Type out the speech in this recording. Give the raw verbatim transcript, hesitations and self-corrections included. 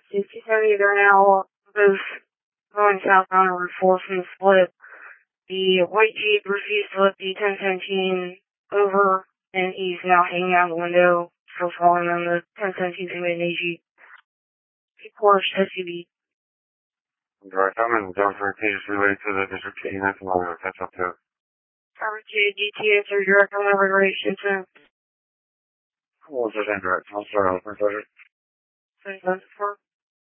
sixty-seven, they're now both going southbound on Route four from the split. The white Jeep refused to let the ten seventeen over, and he's now hanging out the window, still following on the ten seventeen to an A G. Porsche S U V. Right, I'm in Delaware, please relay to the district unit and I'll catch up to it. Cover to D T S or direct on the regulation to. Cool, it's indirect. I'll start off my pleasure. Thank you for